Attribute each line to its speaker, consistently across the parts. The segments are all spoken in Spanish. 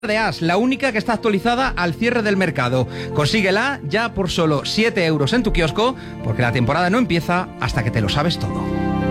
Speaker 1: de As, la única que está actualizada al cierre del mercado. Consíguela ya por solo 7 euros en tu kiosco, porque la temporada no empieza hasta que te lo sabes todo.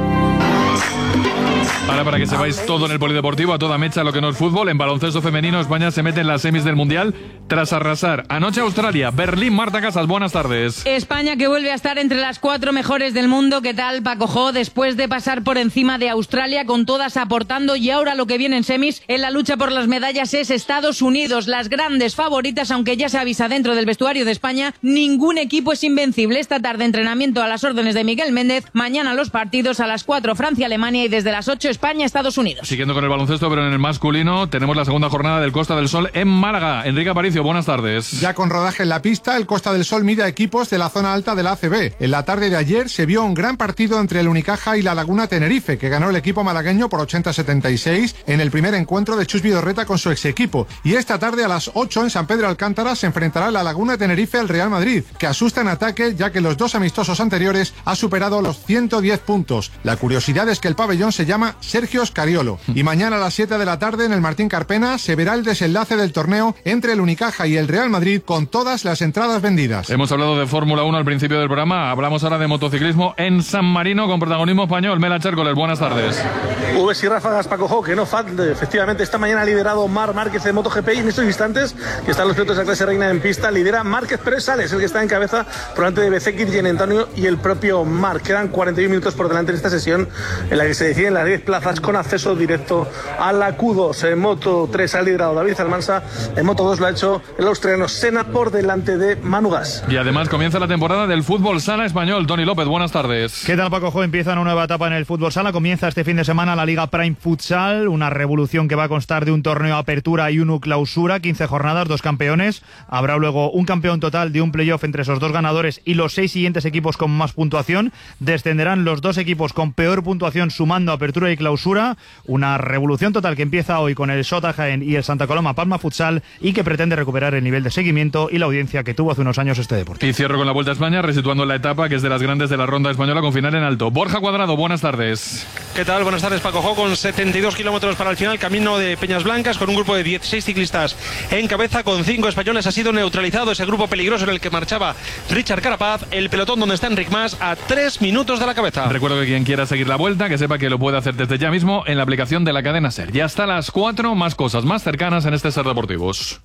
Speaker 2: Ahora, para que sepáis todo en el polideportivo, a toda mecha lo que no es fútbol, en baloncesto femenino España se mete en las semis del Mundial tras arrasar anoche Australia, Berlín. Marta Casas, buenas tardes.
Speaker 3: España que vuelve a estar entre las 4 mejores del mundo. ¿Qué tal, Paco Jo? Después de pasar por encima de Australia, con todas aportando, y ahora lo que viene en semis en la lucha por las medallas es Estados Unidos, las grandes favoritas, aunque ya se avisa dentro del vestuario de España, ningún equipo es invencible. Esta tarde entrenamiento a las órdenes de Miguel Méndez, mañana los partidos a las 4 Francia-Alemania y desde las 8 España-Estados Unidos.
Speaker 2: Siguiendo con el baloncesto, pero en el masculino, tenemos la segunda jornada del Costa del Sol en Málaga. Enrique Aparicio, buenas tardes.
Speaker 4: Ya con rodaje en la pista, el Costa del Sol mide a equipos de la zona alta de la ACB. En la tarde de ayer se vio un gran partido entre el Unicaja y la Laguna Tenerife, que ganó el equipo malagueño por 80-76 en el primer encuentro de Chus Vidorreta con su ex equipo. Y esta tarde a las 8 en San Pedro Alcántara se enfrentará la Laguna Tenerife al Real Madrid, que asusta en ataque ya que los dos amistosos anteriores ha superado los 110 puntos. La curiosidad es que el pabellón se llama Sergio Scariolo. Y mañana a las 7 de la tarde en el Martín Carpena se verá el desenlace del torneo entre el Unicaja y el Real Madrid, con todas las entradas vendidas.
Speaker 2: Hemos hablado de Fórmula 1 al principio del programa, hablamos ahora de motociclismo en San Marino con protagonismo español. Mela Chércoles, buenas tardes.
Speaker 5: Ubes y ráfagas, Paco Jo, que no falte. Efectivamente, esta mañana ha liderado Marc Márquez de MotoGP, y en estos instantes que están los pilotos de la clase reina en pista, lidera Márquez, pero Sales, el que está en cabeza por delante de Bezzecchi, Gian Antonio y el propio Marc. Quedan 41 minutos por delante en esta sesión en la que se deciden las 10 plazas con acceso directo a la Q2. En Moto 3 ha liderado David Almansa, en Moto 2 lo ha hecho el australiano Senna por delante de Manu Gas.
Speaker 2: Y además comienza la temporada del fútbol sala español. Tony López, buenas tardes.
Speaker 6: ¿Qué tal, Paco Jo? Empieza una nueva etapa en el fútbol sala. Comienza este fin de semana la Liga Prime Futsal, una revolución que va a constar de un torneo apertura y uno clausura, 15 jornadas, 2 campeones. Habrá luego un campeón total de un playoff entre esos 2 ganadores y los 6 siguientes equipos con más puntuación. Descenderán los 2 equipos con peor puntuación sumando apertura y clausura. Una revolución total que empieza hoy con el Sota Jaén y el Santa Coloma Palma Futsal, y que pretende recuperar el nivel de seguimiento y la audiencia que tuvo hace unos años este deporte.
Speaker 2: Y cierro con la Vuelta a España, resituando la etapa que es de las grandes de la ronda española con final en alto. Borja Cuadrado, buenas tardes.
Speaker 7: ¿Qué tal? Buenas tardes, Paco Jo. Con 72 kilómetros para el final, camino de Peñas Blancas, con un grupo de 16 ciclistas en cabeza, con 5 españoles. Ha sido neutralizado ese grupo peligroso en el que marchaba Richard Carapaz, el pelotón donde está Enric Mas a 3 minutos de la cabeza.
Speaker 2: Recuerdo que quien quiera seguir la Vuelta, que sepa que lo puede hacer desde ya mismo en la aplicación de la cadena SER. Ya hasta las 4, más cosas más cercanas en este SER Deportivos.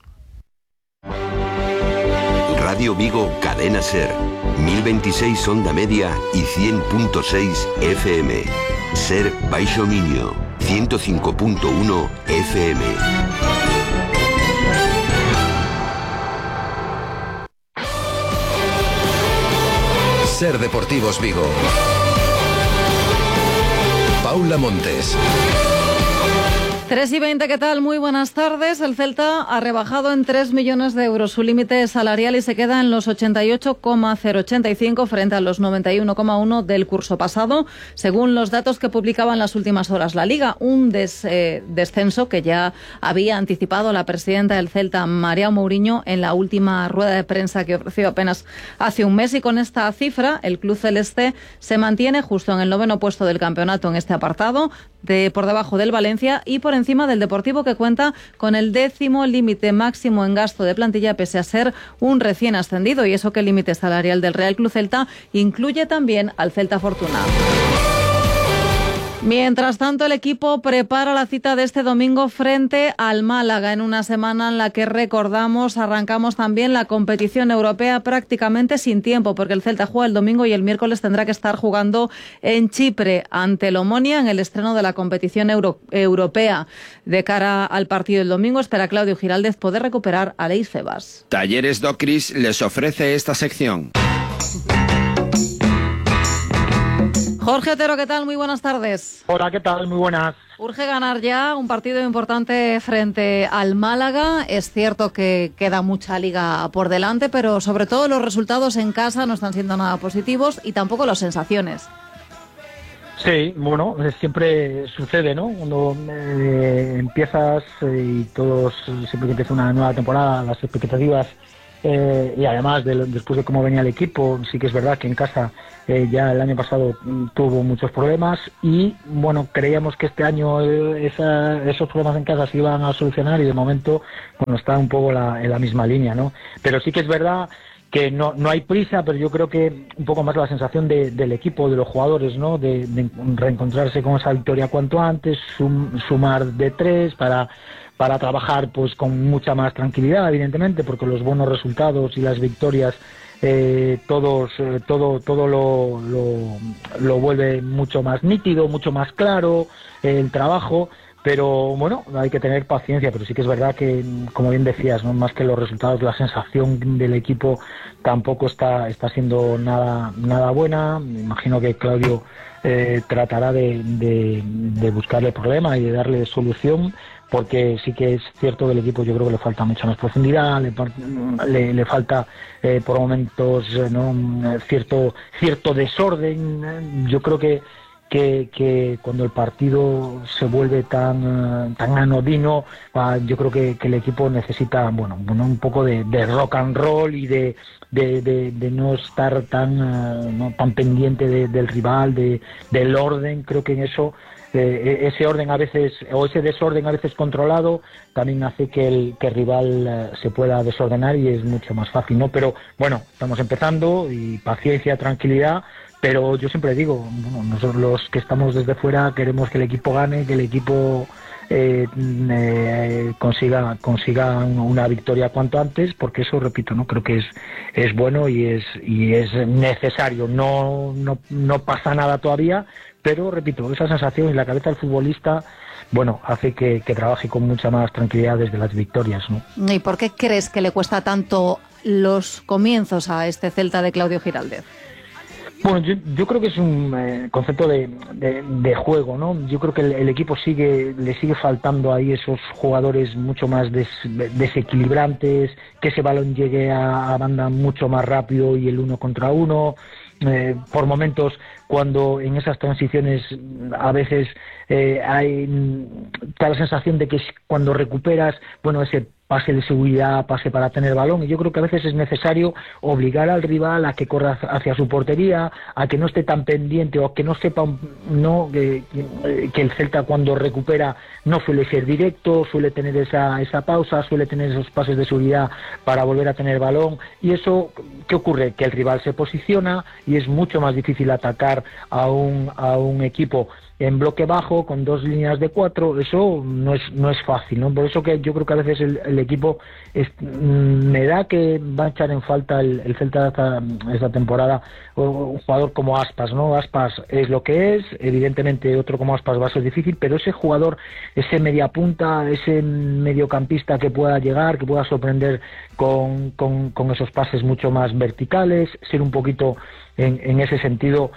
Speaker 8: Radio Vigo, cadena SER, 1026 onda media y 100.6 FM. SER Baixo Miño, 105.1 FM.
Speaker 9: SER Deportivos Vigo. Paula Montes.
Speaker 10: 3:20, ¿qué tal? Muy buenas tardes. El Celta ha rebajado en 3 millones de euros su límite salarial y se queda en los 88,085 frente a los 91,1 del curso pasado, según los datos que publicaba en las últimas horas la Liga. Un descenso que ya había anticipado la presidenta del Celta, María Mourinho, en la última rueda de prensa que ofreció apenas hace un mes. Y con esta cifra, el club celeste se mantiene justo en el 9º puesto del campeonato en este apartado, por debajo del Valencia y por encima del Deportivo, que cuenta con el 10º límite máximo en gasto de plantilla, pese a ser un recién ascendido. Y eso que el límite salarial del Real Club Celta incluye también al Celta Fortuna. Mientras tanto, el equipo prepara la cita de este domingo frente al Málaga, en una semana en la que, recordamos, arrancamos también la competición europea prácticamente sin tiempo, porque el Celta juega el domingo y el miércoles tendrá que estar jugando en Chipre ante el Omonia en el estreno de la competición europea. De cara al partido del domingo, espera Claudio Giraldez poder recuperar a Leis Febas.
Speaker 11: Talleres Docris les ofrece esta sección.
Speaker 10: Jorge Otero, ¿qué tal? Muy buenas tardes.
Speaker 12: Hola, ¿qué tal? Muy buenas.
Speaker 10: Urge ganar ya un partido importante frente al Málaga. Es cierto que queda mucha liga por delante, pero sobre todo los resultados en casa no están siendo nada positivos y tampoco las sensaciones.
Speaker 12: Sí, bueno, siempre sucede, ¿no? Cuando empiezas y todos, siempre que empieza una nueva temporada, las expectativas y además después de cómo venía el equipo, sí que es verdad que en casa ya el año pasado tuvo muchos problemas y bueno, creíamos que este año esos problemas en casa se iban a solucionar y de momento bueno, está un poco en la misma línea, ¿no? Pero sí que es verdad que no hay prisa, pero yo creo que un poco más la sensación del equipo, de los jugadores, ¿no? De reencontrarse con esa victoria cuanto antes, sumar de 3 para trabajar pues con mucha más tranquilidad, evidentemente, porque los buenos resultados y las victorias todo lo vuelve mucho más nítido, mucho más claro el trabajo, pero bueno, hay que tener paciencia, pero sí que es verdad que, como bien decías, ¿no? Más que los resultados, la sensación del equipo tampoco está siendo nada buena. Me imagino que Claudio tratará de buscarle problema y de darle solución, porque sí que es cierto que el equipo yo creo que le falta mucha más profundidad, le falta por momentos, ¿no? cierto desorden. Yo creo que cuando el partido se vuelve tan anodino, yo creo que el equipo necesita un poco de rock and roll y de no estar tan pendiente del rival, del orden. Creo que en eso ese orden a veces, o ese desorden a veces controlado, también hace que el rival se pueda desordenar y es mucho más fácil, ¿no? Pero bueno, estamos empezando y paciencia, tranquilidad. Pero yo siempre digo, nosotros los que estamos desde fuera queremos que el equipo gane, que el equipo consiga una victoria cuanto antes, porque eso, repito, no creo que es bueno y es necesario. No pasa nada todavía, pero repito, esa sensación en la cabeza del futbolista, bueno, hace que trabaje con mucha más tranquilidad desde las victorias, ¿no?
Speaker 10: ¿Y por qué crees que le cuesta tanto los comienzos a este Celta de Claudio Giraldez?
Speaker 12: Bueno, yo creo que es un concepto de juego, ¿no? Yo creo que el equipo le sigue faltando ahí esos jugadores mucho más desequilibrantes, que ese balón llegue a banda mucho más rápido y el 1 contra 1. Por momentos, cuando en esas transiciones a veces da la sensación de que cuando recuperas, bueno, ese pase de seguridad, pase para tener balón, y yo creo que a veces es necesario obligar al rival a que corra hacia su portería, a que no esté tan pendiente o que no sepa que el Celta cuando recupera no suele ser directo, suele tener esa pausa, suele tener esos pases de seguridad para volver a tener balón, y eso, ¿qué ocurre? Que el rival se posiciona y es mucho más difícil atacar a un equipo en bloque bajo con 2 líneas de 4. Eso no es fácil, ¿no? Por eso que yo creo que a veces el equipo me da que va a echar en falta el Celta esta temporada un jugador como Aspas, ¿no? Aspas es lo que es, evidentemente otro como Aspas va a ser difícil, pero ese jugador, ese mediapunta, ese mediocampista que pueda llegar, que pueda sorprender con esos pases mucho más verticales, ser un poquito en ese sentido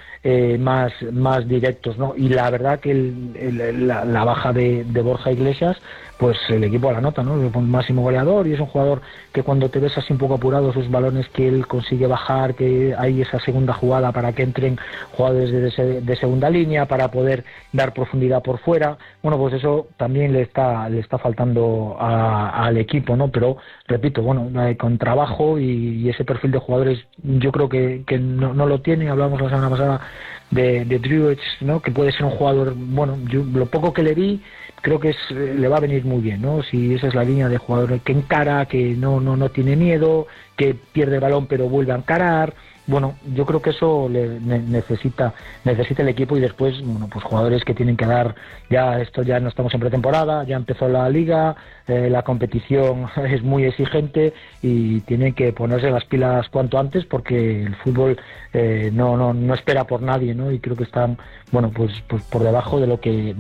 Speaker 12: más directos, ¿no? Y la verdad que la baja de Borja Iglesias, pues el equipo a la nota, ¿no? Es un máximo goleador y es un jugador que cuando te ves así un poco apurado, esos balones que él consigue bajar, que hay esa segunda jugada para que entren jugadores de segunda línea, para poder dar profundidad por fuera, bueno, pues eso también le está faltando al equipo, ¿no? Pero repito, bueno, con trabajo y ese perfil de jugadores yo creo que no lo tiene. Hablábamos la semana pasada de Druids, ¿no? Que puede ser un jugador, bueno, yo lo poco que le vi creo que le va a venir muy bien, ¿no? Si esa es la línea de jugador que encara, que no tiene miedo, que pierde el balón pero vuelve a encarar. Bueno, yo creo que eso necesita el equipo, y después, bueno, pues jugadores que tienen que dar, ya no estamos en pretemporada, ya empezó la liga, la competición es muy exigente y tienen que ponerse las pilas cuanto antes, porque el fútbol no espera por nadie, ¿no? Y creo que están, bueno, pues por debajo de lo que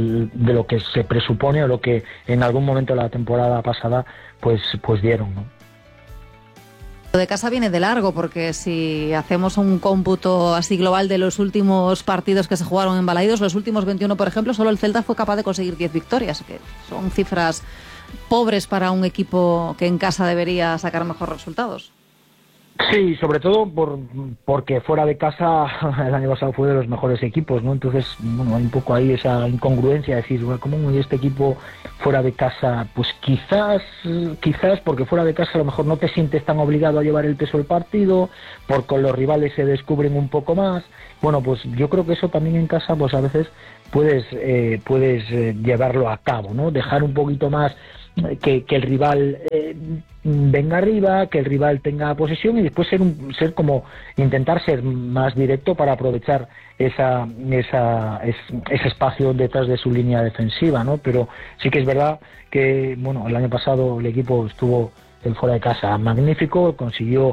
Speaker 12: se presupone o lo que en algún momento de la temporada pasada pues dieron, ¿no?
Speaker 10: Lo de casa viene de largo, porque si hacemos un cómputo así global de los últimos partidos que se jugaron en Balaídos, los últimos 21, por ejemplo, solo el Celta fue capaz de conseguir 10 victorias, que son cifras pobres para un equipo que en casa debería sacar mejores resultados.
Speaker 12: Sí, sobre todo porque fuera de casa el año pasado fue de los mejores equipos, ¿no? Entonces, bueno, hay un poco ahí esa incongruencia de decir, bueno, ¿cómo este equipo fuera de casa? Pues quizás porque fuera de casa a lo mejor no te sientes tan obligado a llevar el peso del partido, porque los rivales se descubren un poco más. Bueno, pues yo creo que eso también en casa, pues a veces puedes llevarlo a cabo, ¿no? Dejar un poquito más que el rival venga arriba, que el rival tenga posesión y después ser como intentar ser más directo para aprovechar ese espacio detrás de su línea defensiva, ¿no? Pero sí que es verdad que, bueno, el año pasado el equipo estuvo fuera de casa magnífico, consiguió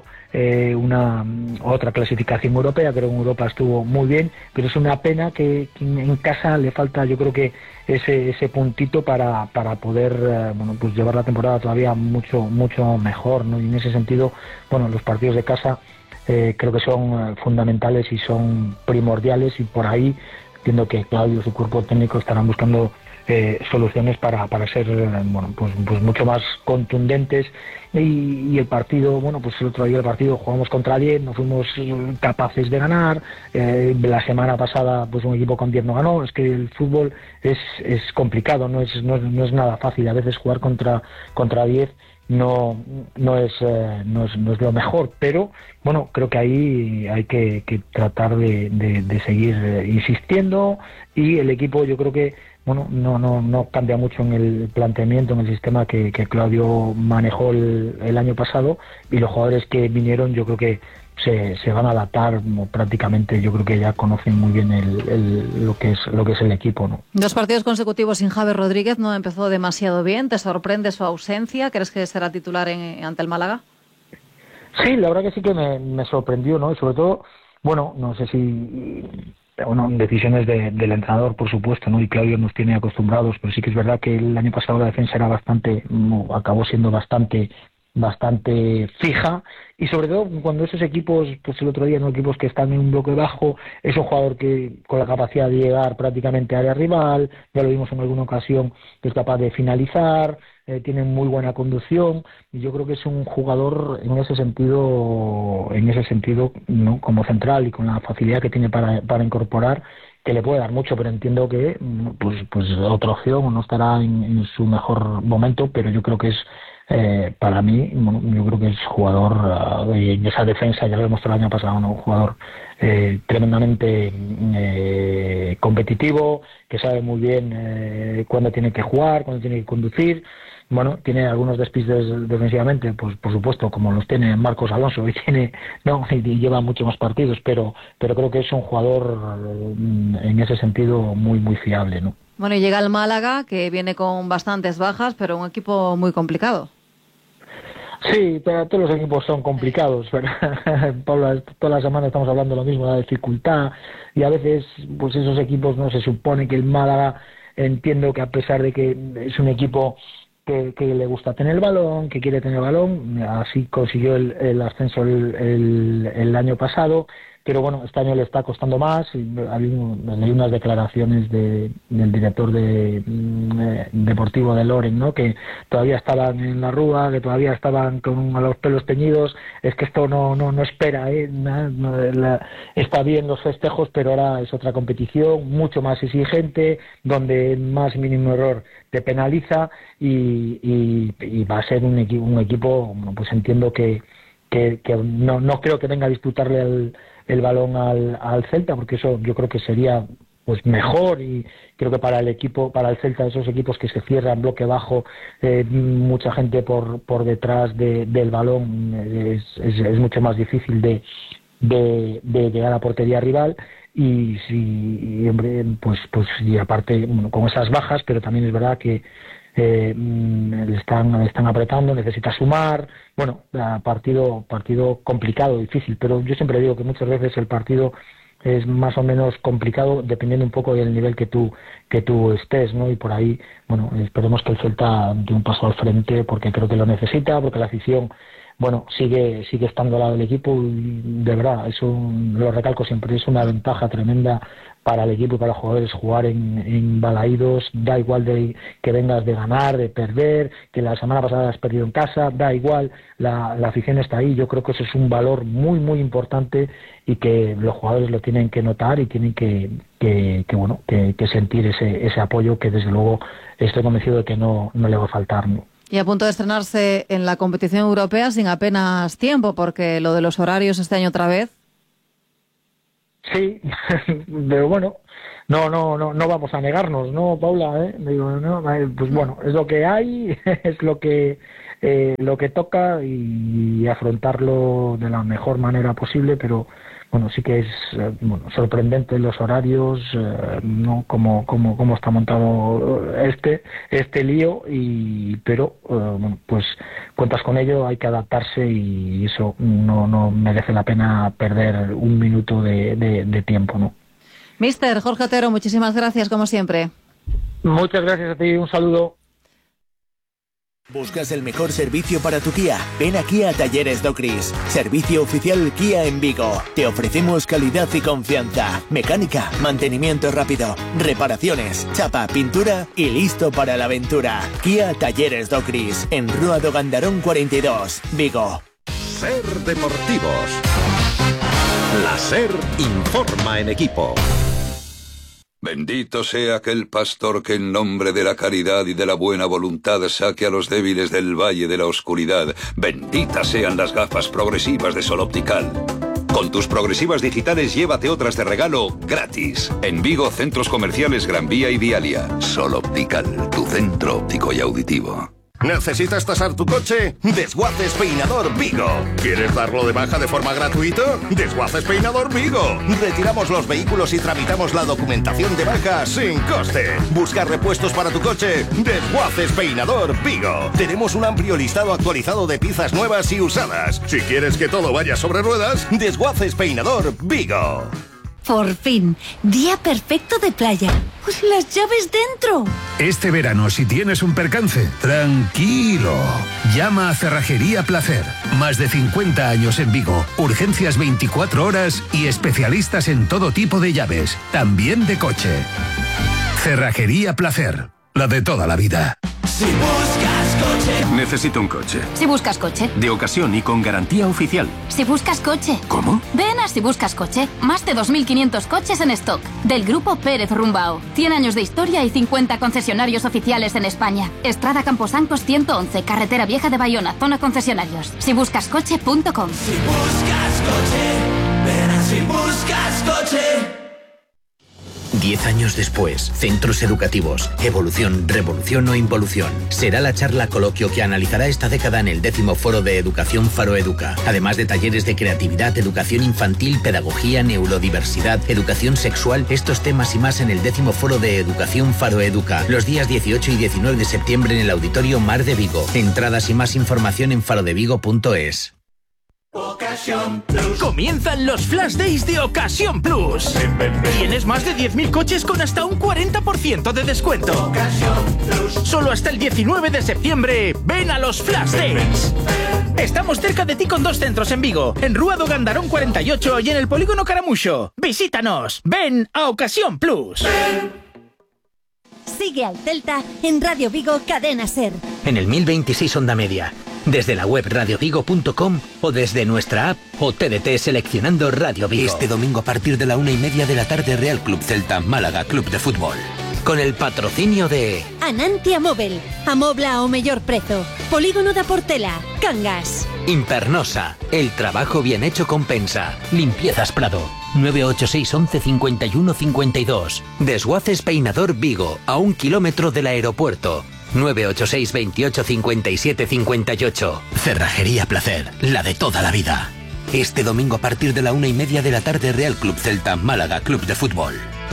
Speaker 12: otra clasificación europea, creo que en Europa estuvo muy bien, pero es una pena que en casa le falta, yo creo que ese puntito para poder pues llevar la temporada todavía mucho mejor, ¿no? Y en ese sentido, bueno, los partidos de casa creo que son fundamentales y son primordiales, y por ahí entiendo que Claudio y su cuerpo técnico estarán buscando soluciones para ser pues mucho más contundentes, y el partido, bueno, pues el otro día el partido jugamos contra 10, no fuimos capaces de ganar, la semana pasada pues un equipo con 10 no ganó. Es que el fútbol es complicado, no es nada fácil, a veces jugar contra 10 no es lo mejor, pero bueno, creo que ahí hay que tratar de seguir insistiendo, y el equipo, yo creo que bueno, no cambia mucho en el planteamiento, en el sistema que Claudio manejó el año pasado, y los jugadores que vinieron yo creo que se van a adaptar prácticamente. Yo creo que ya conocen muy bien lo que es el equipo, ¿no?
Speaker 10: 2 partidos consecutivos sin Javi Rodríguez, no empezó demasiado bien. ¿Te sorprende su ausencia? ¿Crees que será titular ante el Málaga?
Speaker 12: Sí, la verdad que sí que me sorprendió, ¿no? Y sobre todo, bueno, no sé si decisiones del entrenador, por supuesto, ¿no? Y Claudio nos tiene acostumbrados, pero sí que es verdad que el año pasado la defensa era acabó siendo bastante fija, y sobre todo cuando esos equipos, pues el otro día, no equipos que están en un bloque bajo, es un jugador que con la capacidad de llegar prácticamente a área rival, ya lo vimos en alguna ocasión, que es capaz de finalizar, tiene muy buena conducción, y yo creo que es un jugador en ese sentido, ¿no? Como central y con la facilidad que tiene para incorporar, que le puede dar mucho, pero entiendo que pues otra opción, no estará en su mejor momento, pero yo creo que es para mí, yo creo que es jugador en esa defensa, ya lo hemos visto el año pasado, ¿no? Un jugador tremendamente competitivo, que sabe muy bien cuándo tiene que jugar, cuándo tiene que conducir. Bueno, tiene algunos despistes defensivamente, pues por supuesto, como los tiene Marcos Alonso, y lleva muchos más partidos, pero creo que es un jugador en ese sentido muy fiable, ¿no?
Speaker 10: Bueno, y llega el Málaga, que viene con bastantes bajas, pero un equipo muy complicado.
Speaker 12: Sí, todos los equipos son complicados, ¿verdad? Paula, toda la semana estamos hablando lo mismo, la dificultad, y a veces pues esos equipos, no se supone que el Málaga, entiendo que a pesar de que es un equipo que le gusta tener el balón, que quiere tener el balón, así consiguió el ascenso el año pasado, pero bueno, este año le está costando más. Hay unas declaraciones del director deportivo de Loren, ¿no? Que todavía estaban en la rúa, que todavía estaban con los pelos teñidos. Es que esto no espera, está bien los festejos, pero ahora es otra competición mucho más exigente, donde más mínimo error te penaliza, y va a ser un equipo, pues entiendo que no creo que venga a disputarle el balón al Celta, porque eso yo creo que sería pues mejor, y creo que para el Celta, esos equipos que se cierran bloque bajo, mucha gente por detrás del balón, es mucho más difícil de llegar a portería rival. Y sí, hombre, pues y aparte, con esas bajas, pero también es verdad que le están apretando, necesita sumar. Bueno, partido complicado, difícil, pero yo siempre digo que muchas veces el partido es más o menos complicado dependiendo un poco del nivel que tú estés, ¿no? Y por ahí, bueno, esperemos que el Celta dé un paso al frente, porque creo que lo necesita, porque la afición bueno, sigue estando al lado del equipo y de verdad, eso lo recalco siempre, es una ventaja tremenda para el equipo y para los jugadores jugar en Balaídos, da igual que vengas de ganar, de perder, que la semana pasada has perdido en casa, da igual, la afición está ahí. Yo creo que eso es un valor muy muy importante y que los jugadores lo tienen que notar y tienen que sentir ese apoyo que desde luego estoy convencido de que no le va a faltar, ¿no?
Speaker 10: Y a punto de estrenarse en la competición europea sin apenas tiempo, porque lo de los horarios este año otra vez.
Speaker 12: Sí, pero bueno, no vamos a negarnos, ¿no, Paula? Digo, no, pues bueno, es lo que hay, es lo que toca y afrontarlo de la mejor manera posible, pero bueno, sí que es sorprendente los horarios, no cómo está montado este lío, pero pues cuentas con ello, hay que adaptarse y eso no merece la pena perder un minuto de tiempo, ¿no?
Speaker 10: Mister Jorge Otero, muchísimas gracias como siempre.
Speaker 12: Muchas gracias a ti, un saludo.
Speaker 13: ¿Buscas el mejor servicio para tu Kia? Ven aquí a Talleres Docris, servicio oficial Kia en Vigo. Te ofrecemos calidad y confianza, mecánica, mantenimiento rápido, reparaciones, chapa, pintura y listo para la aventura. Kia Talleres Docris, en Rúa do Gandarón 42, Vigo.
Speaker 14: Ser Deportivos. La SER informa en equipo.
Speaker 15: Bendito sea aquel pastor que en nombre de la caridad y de la buena voluntad saque a los débiles del valle de la oscuridad. Benditas sean las gafas progresivas de Sol Optical. Con tus progresivas digitales llévate otras de regalo gratis. En Vigo, centros comerciales Gran Vía y Dialia. Sol Optical, tu centro óptico y auditivo.
Speaker 14: ¿Necesitas tasar tu coche? Desguaces Peinador Vigo. ¿Quieres darlo de baja de forma gratuita? Desguaces Peinador Vigo. Retiramos los vehículos y tramitamos la documentación de baja sin coste. ¿Buscas repuestos para tu coche? Desguaces Peinador Vigo. Tenemos un amplio listado actualizado de piezas nuevas y usadas. Si quieres que todo vaya sobre ruedas, Desguaces Peinador Vigo.
Speaker 16: Por fin, día perfecto de playa. Pues las llaves dentro.
Speaker 17: Este verano, si tienes un percance, tranquilo. Llama a Cerrajería Placer. Más de 50 años en Vigo. Urgencias 24 horas y especialistas en todo tipo de llaves, también de coche. Cerrajería Placer. La de toda la vida.
Speaker 18: Si buscas coche.
Speaker 19: Necesito un coche.
Speaker 16: Si buscas coche.
Speaker 19: De ocasión y con garantía oficial.
Speaker 16: Si buscas coche.
Speaker 19: ¿Cómo?
Speaker 16: Ven a Si buscas coche. Más de 2.500 coches en stock. Del grupo Pérez Rumbao. 100 años de historia y 50 concesionarios oficiales en España. Estrada Camposancos 111, Carretera Vieja de Bayona, zona concesionarios. Sibuscascoche.com.
Speaker 18: Si buscas coche. Ven a Si buscas coche.
Speaker 20: 10 años después, centros educativos, evolución, revolución o involución. Será la charla coloquio que analizará esta década en el 10º Foro de Educación Faro Educa. Además de talleres de creatividad, educación infantil, pedagogía, neurodiversidad, educación sexual, estos temas y más en el 10º Foro de Educación Faro Educa. Los días 18 y 19 de septiembre en el Auditorio Mar de Vigo. Entradas y más información en farodevigo.es.
Speaker 18: Ocasión Plus.
Speaker 21: Comienzan los Flash Days de Ocasión Plus. Tienes más de 10.000 coches con hasta un 40% de descuento.
Speaker 18: Ocasión Plus.
Speaker 21: Solo hasta el 19 de septiembre, ven a los Flash Days. Estamos cerca de ti con 2 centros en Vigo, en Rúa do Gandarón 48 y en el Polígono Caramuxo. Visítanos, ven a Ocasión Plus.
Speaker 16: Sigue al Celta en Radio Vigo Cadena SER.
Speaker 20: En el 1026 Onda Media. Desde la web radiovigo.com o desde nuestra app o TDT seleccionando Radio Vigo. Este domingo a partir de la 1:30 de la tarde, Real Club Celta Málaga Club de Fútbol. Con el patrocinio de
Speaker 16: Anantia Móvil, amobla ao mellor prezo. Polígono da Portela, Cangas.
Speaker 20: Impernosa, el trabajo bien hecho compensa. Limpiezas Prado, 986 11 51 52. Desguaces Peinador Vigo, a 1 kilómetro del aeropuerto. 986 28 57 58. Cerrajería Placer, la de toda la vida. Este domingo a partir de la 1:30 de la tarde, Real Club Celta Málaga Club de Fútbol.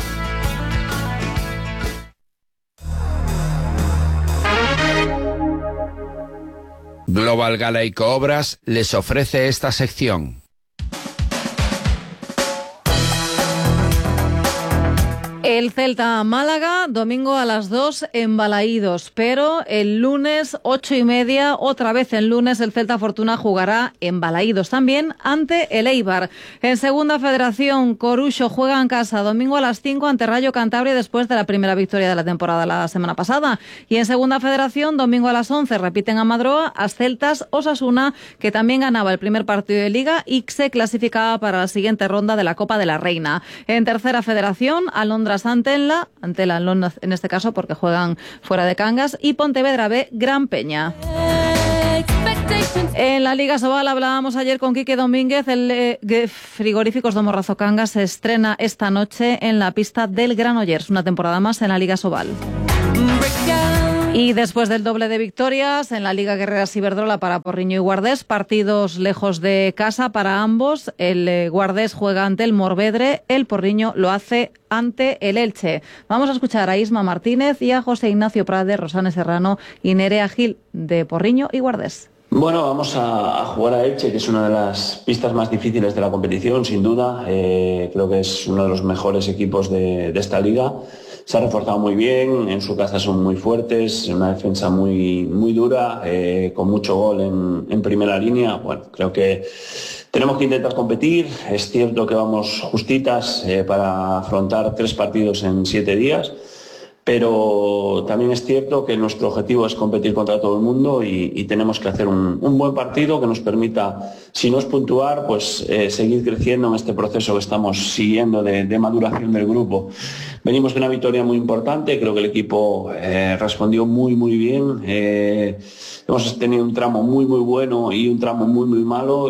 Speaker 11: Global Galaico Obras les ofrece esta sección.
Speaker 10: El Celta Málaga, domingo a las 2 en Balaídos, pero el lunes 8:30, otra vez el lunes, el Celta Fortuna jugará en Balaídos también ante el Eibar. En Segunda Federación, Coruxo juega en casa domingo a las 5 ante Rayo Cantabria después de la primera victoria de la temporada la semana pasada. Y en Segunda Federación, domingo a las 11, repiten a Madroa, a Celtas Osasuna, que también ganaba el primer partido de Liga y se clasificaba para la siguiente ronda de la Copa de la Reina. En Tercera Federación, Alondra Antela en este caso porque juegan fuera de Cangas, y Pontevedra B, Gran Peña. En la Liga Sobal hablábamos ayer con Quique Domínguez. El Frigoríficos do Morrazo Cangas se estrena esta noche en la pista del Granollers, una temporada más en la Liga Sobal. Y después del doble de victorias en la Liga Guerreras Iberdrola para Porriño y Guardés, partidos lejos de casa para ambos. El Guardés juega ante el Morvedre, el Porriño lo hace ante el Elche. Vamos a escuchar a Isma Martínez y a José Ignacio Prade, Rosane Serrano y Nerea Gil de Porriño y Guardés.
Speaker 1: Bueno, vamos a jugar a Elche, que es una de las pistas más difíciles de la competición, sin duda. Creo que es uno de los mejores equipos de esta liga. Se ha reforzado muy bien, en su casa son muy fuertes, una defensa muy dura, con mucho gol en primera línea. Bueno, creo que tenemos que intentar competir. Es cierto que vamos justitas para afrontar 3 partidos en 7 días. Pero también es cierto que nuestro objetivo es competir contra todo el mundo y tenemos que hacer un buen partido que nos permita, si no es puntuar, pues seguir creciendo en este proceso que estamos siguiendo de maduración del grupo. Venimos de una victoria muy importante, creo que el equipo respondió muy bien. Hemos tenido un tramo muy bueno y un tramo muy malo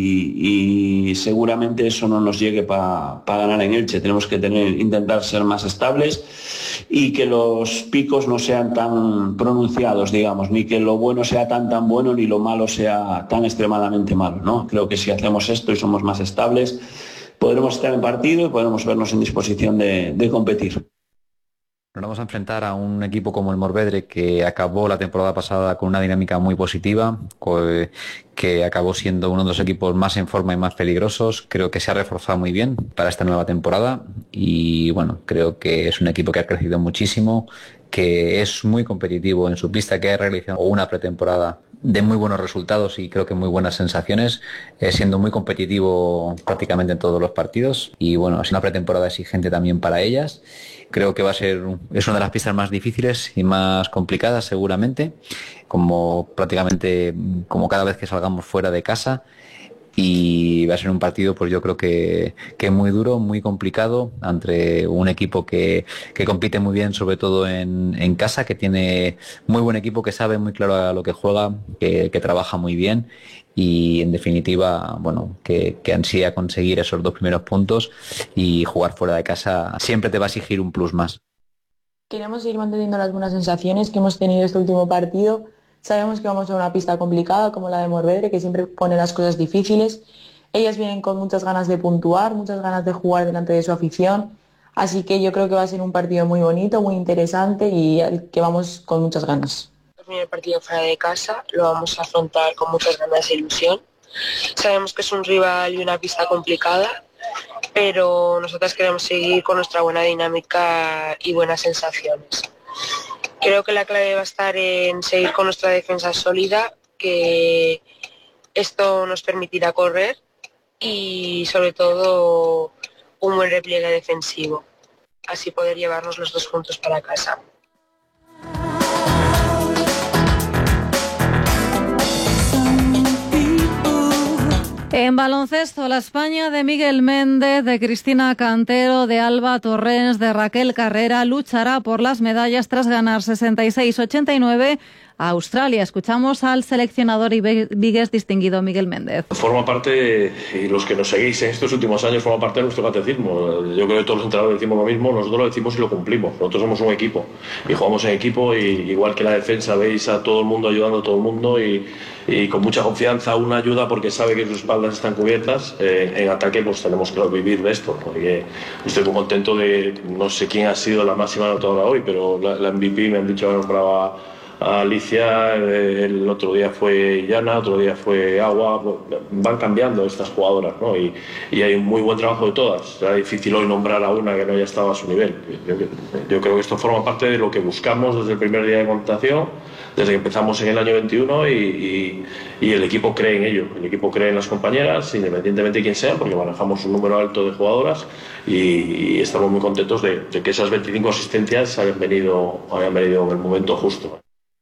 Speaker 1: y seguramente eso no nos llegue para ganar en Elche. Tenemos que intentar ser más estables y que los picos no sean tan pronunciados, digamos, ni que lo bueno sea tan bueno ni lo malo sea tan extremadamente malo, ¿no? Creo que si hacemos esto y somos más estables, podremos estar en partido y podremos vernos en disposición de competir.
Speaker 22: Nos vamos a enfrentar a un equipo como el Morvedre, que acabó la temporada pasada con una dinámica muy positiva, que acabó siendo uno de los equipos más en forma y más peligrosos. Creo que se ha reforzado muy bien para esta nueva temporada y bueno, creo que es un equipo que ha crecido muchísimo, que es muy competitivo en su pista, que ha realizado una pretemporada de muy buenos resultados y creo que muy buenas sensaciones, siendo muy competitivo prácticamente en todos los partidos y bueno, es una pretemporada exigente también para ellas. Creo que es una de las pistas más difíciles y más complicadas seguramente, como cada vez que salgamos fuera de casa, y va a ser un partido pues yo creo que muy duro, muy complicado, entre un equipo que compite muy bien, sobre todo en casa, que tiene muy buen equipo, que sabe muy claro a lo que juega, que trabaja muy bien y en definitiva, bueno, que ansía conseguir esos 2 primeros puntos, y jugar fuera de casa siempre te va a exigir un plus más.
Speaker 23: Queremos seguir manteniendo las buenas sensaciones que hemos tenido este último partido. Sabemos que vamos a una pista complicada como la de Morvedre, que siempre pone las cosas difíciles. Ellas vienen con muchas ganas de puntuar, muchas ganas de jugar delante de su afición. Así que yo creo que va a ser un partido muy bonito, muy interesante y al que vamos con muchas ganas.
Speaker 24: El primer partido fuera de casa lo vamos a afrontar con muchas ganas e ilusión. Sabemos que es un rival y una pista complicada, pero nosotras queremos seguir con nuestra buena dinámica y buenas sensaciones. Creo que la clave va a estar en seguir con nuestra defensa sólida, que esto nos permitirá correr y sobre todo un buen repliegue defensivo, así poder llevarnos los 2 puntos para casa.
Speaker 10: En baloncesto, la España de Miguel Méndez, de Cristina Cantero, de Alba Torrens, de Raquel Carrera luchará por las medallas tras ganar 66-89 a Australia. Escuchamos al seleccionador y vigués distinguido Miguel Méndez.
Speaker 25: Forma parte, y los que nos seguís en estos últimos años, forma parte de nuestro catecismo. Yo creo que todos los entrenadores decimos lo mismo, nosotros lo decimos y lo cumplimos. Nosotros somos un equipo y jugamos en equipo, y igual que la defensa veis a todo el mundo ayudando a todo el mundo y con mucha confianza uno ayuda porque sabe que sus espaldas están cubiertas. En ataque pues tenemos que vivir de esto, porque estoy muy contento de, no sé quién ha sido la máxima anotadora hoy, pero la MVP me han dicho que nombraba Alicia, el otro día fue Llana, otro día fue Agua. Van cambiando estas jugadoras, ¿no? Y hay un muy buen trabajo de todas. Será difícil hoy nombrar a una que no haya estado a su nivel. Yo creo que esto forma parte de lo que buscamos desde el primer día de contratación, desde que empezamos en el año 21, y el equipo cree en ello. El equipo cree en las compañeras, independientemente de quién sea, porque manejamos un número alto de jugadoras y estamos muy contentos de que esas 25 asistencias hayan venido en el momento justo.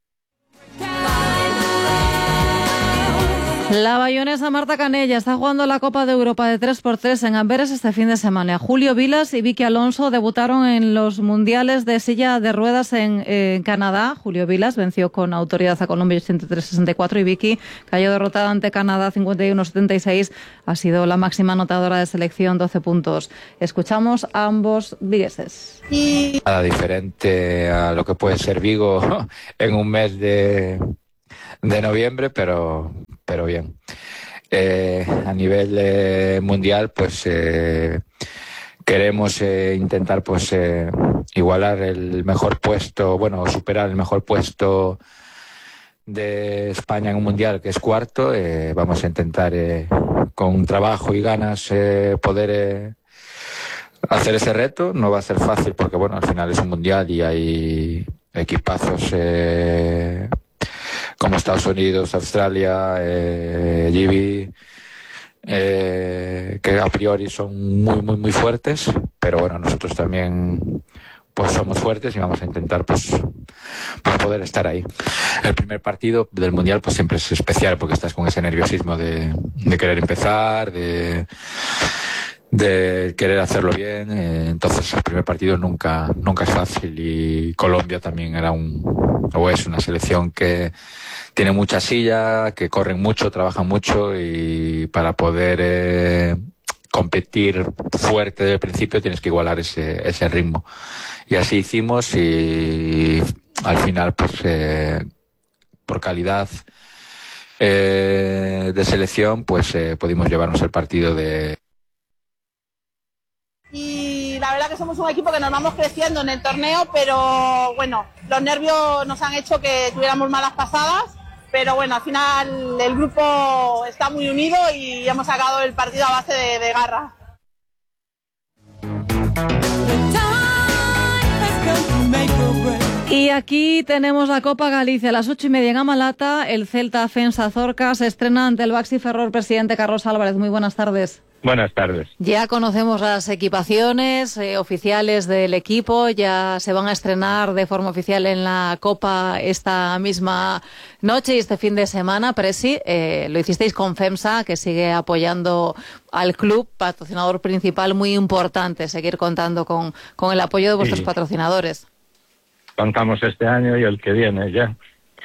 Speaker 10: La bayonesa Marta Canella está jugando la Copa de Europa de 3x3 en Amberes este fin de semana. Julio Vilas y Vicky Alonso debutaron en los mundiales de silla de ruedas en Canadá. Julio Vilas venció con autoridad a Colombia 83-64 y Vicky cayó derrotada ante Canadá 51-76. Ha sido la máxima anotadora de selección, 12 puntos. Escuchamos a ambos vigueses.
Speaker 22: Nada diferente a lo que puede ser Vigo en un mes de noviembre, pero bien. A nivel mundial, pues queremos intentar pues igualar el mejor puesto, bueno, superar el mejor puesto de España en un mundial, que es cuarto. Vamos a intentar con trabajo y ganas poder hacer ese reto. No va a ser fácil porque, bueno, al final es un mundial y hay equipazos como Estados Unidos, Australia, GB, que a priori son muy fuertes, pero bueno, nosotros también pues somos fuertes y vamos a intentar pues poder estar ahí. El primer partido del Mundial pues siempre es especial porque estás con ese nerviosismo de querer empezar, de querer hacerlo bien, entonces el primer partido nunca es fácil, y Colombia también es una selección que tiene mucha silla, que corren mucho, trabajan mucho, y para poder competir fuerte desde el principio tienes que igualar ese ritmo, y así hicimos, y al final pues por calidad de selección pues pudimos llevarnos el partido
Speaker 3: y la verdad que somos un equipo que nos vamos creciendo en el torneo, pero bueno, los nervios nos han hecho que tuviéramos malas pasadas, pero bueno, al final el grupo está muy unido y hemos sacado el partido a base de garra.
Speaker 10: Y aquí tenemos la Copa Galicia a las 8:30 en Amalata. El Celta Fensa Zorca se estrena ante el Baxi Ferrol. Presidente Carlos Álvarez, muy buenas tardes.
Speaker 4: Buenas tardes.
Speaker 10: Ya conocemos las equipaciones oficiales del equipo, ya se van a estrenar de forma oficial en la Copa esta misma noche y este fin de semana. Presi, lo hicisteis con FEMSA, que sigue apoyando al club, patrocinador principal, muy importante, seguir contando con el apoyo de vuestros patrocinadores.
Speaker 4: Contamos este año y el que viene ya.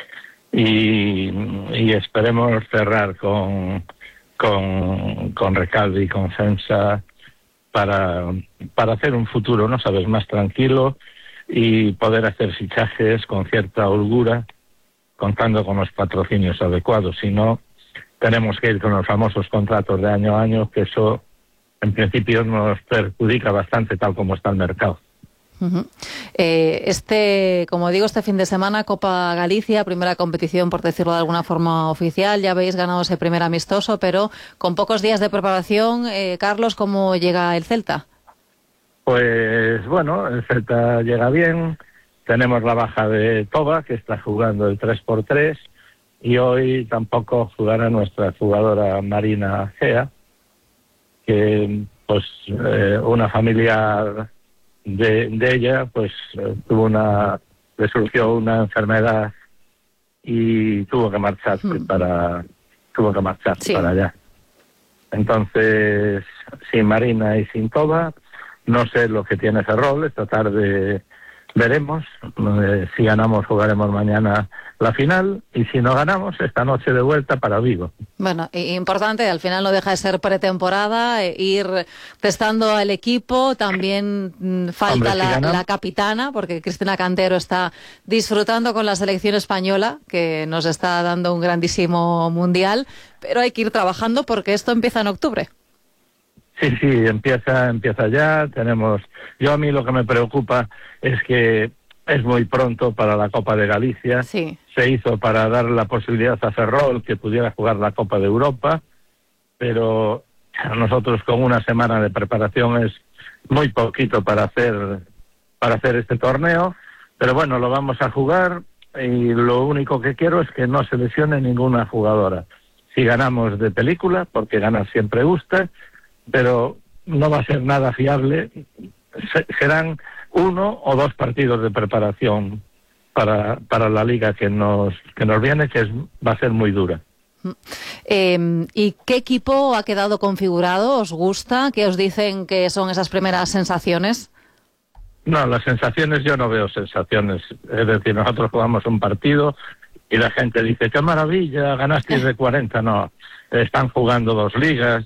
Speaker 4: Y esperemos cerrar con Recalvi y con FEMSA para hacer un futuro, ¿no sabes?, más tranquilo y poder hacer fichajes con cierta holgura, contando con los patrocinios adecuados. Si no, tenemos que ir con los famosos contratos de año a año, que eso en principio nos perjudica bastante tal como está el mercado.
Speaker 10: Uh-huh. Como digo, este fin de semana Copa Galicia, primera competición, por decirlo de alguna forma, oficial. Ya habéis ganado ese primer amistoso, pero con pocos días de preparación. Carlos, ¿cómo llega el Celta?
Speaker 4: Pues bueno, el Celta llega bien. Tenemos la baja de Toba, que está jugando el 3x3, y hoy tampoco jugará nuestra jugadora Marina Gea, que pues una familiar de ella pues le surgió una enfermedad y tuvo que marcharse para allá. Entonces, sin Marina y sin Toba, no sé lo que tiene Ferrol. Esta tarde veremos. Si ganamos, jugaremos mañana la final, y si no ganamos, esta noche de vuelta para Vigo.
Speaker 10: Bueno, importante, al final no deja de ser pretemporada, ir testando al equipo. También falta la capitana, porque Cristina Cantero está disfrutando con la selección española, que nos está dando un grandísimo mundial, pero hay que ir trabajando porque esto empieza en octubre.
Speaker 4: Sí, empieza ya. A mí lo que me preocupa es que es muy pronto para la Copa de Galicia.
Speaker 10: Sí.
Speaker 4: Se hizo para dar la posibilidad a Ferrol que pudiera jugar la Copa de Europa, pero nosotros con una semana de preparación es muy poquito para hacer este torneo, pero bueno, lo vamos a jugar y lo único que quiero es que no se lesione ninguna jugadora. Si ganamos de película, porque ganar siempre gusta, pero no va a ser nada fiable. Serán 1 o 2 partidos de preparación para la liga que nos viene, va a ser muy dura.
Speaker 10: ¿Y qué equipo ha quedado configurado? ¿Os gusta? ¿Qué os dicen que son esas primeras sensaciones?
Speaker 4: No, las sensaciones, yo no veo sensaciones. Es decir, nosotros jugamos un partido y la gente dice, ¡qué maravilla! Ganasteis de 40. No, están jugando 2 ligas.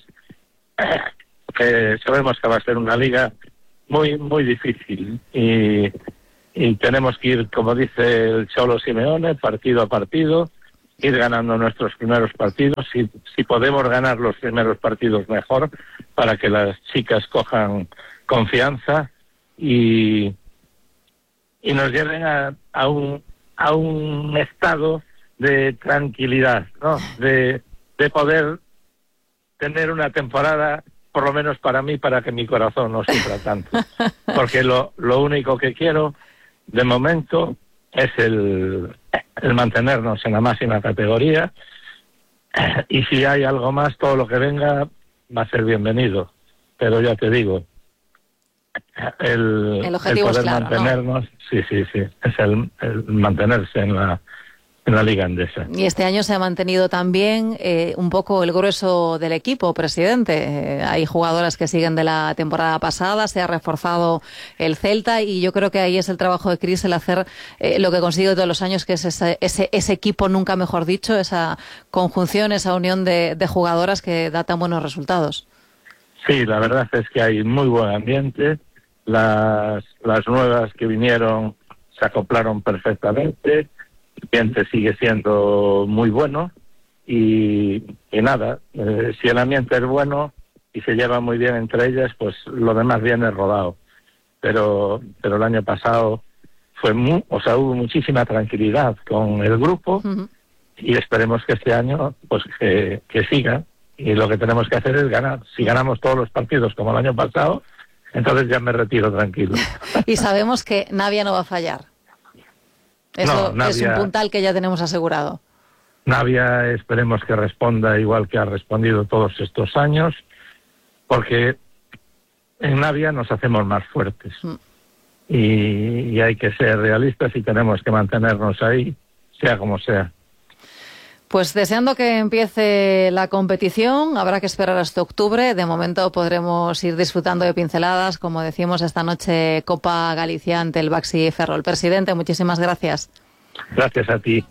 Speaker 4: Sabemos que va a ser una liga muy, muy difícil. Y tenemos que ir, como dice el Cholo Simeone, partido a partido, ir ganando nuestros primeros partidos. Si podemos ganar los primeros partidos, mejor, para que las chicas cojan confianza y nos lleven a un estado de tranquilidad, ¿no? De poder tener una temporada, por lo menos para mí, para que mi corazón no sufra tanto. Porque lo único que quiero, de momento, es el mantenernos en la máxima categoría, y si hay algo más, todo lo que venga va a ser bienvenido. Pero ya te digo, el
Speaker 10: objetivo
Speaker 4: poder
Speaker 10: es claro,
Speaker 4: mantenernos, ¿no? Sí, es el mantenerse en la Liga Endesa.
Speaker 10: Y este año se ha mantenido también un poco el grueso del equipo, presidente. Hay jugadoras que siguen de la temporada pasada, se ha reforzado el Celta y yo creo que ahí es el trabajo de Cris, el hacer lo que consigue todos los años, que es ese equipo, nunca mejor dicho, esa conjunción, esa unión de jugadoras que da tan buenos resultados.
Speaker 4: Sí, la verdad es que hay muy buen ambiente. Las nuevas que vinieron se acoplaron perfectamente. El ambiente sigue siendo muy bueno y nada, si el ambiente es bueno y se lleva muy bien entre ellas, pues lo demás viene rodado. Pero el año pasado hubo muchísima tranquilidad con el grupo. Uh-huh. Y esperemos que este año pues que siga. Y lo que tenemos que hacer es ganar. Si ganamos todos los partidos como el año pasado, entonces ya me retiro tranquilo.
Speaker 10: Y sabemos que Navia no va a fallar. Eso no, Navia, es un puntal que ya tenemos asegurado.
Speaker 4: Navia esperemos que responda igual que ha respondido todos estos años, porque en Navia nos hacemos más fuertes. Y hay que ser realistas y tenemos que mantenernos ahí, sea como sea.
Speaker 10: Pues deseando que empiece la competición, habrá que esperar hasta octubre. De momento podremos ir disfrutando de pinceladas, como decimos esta noche, Copa Galicia ante el Baxi Ferrol. Presidente, muchísimas gracias.
Speaker 4: Gracias a ti.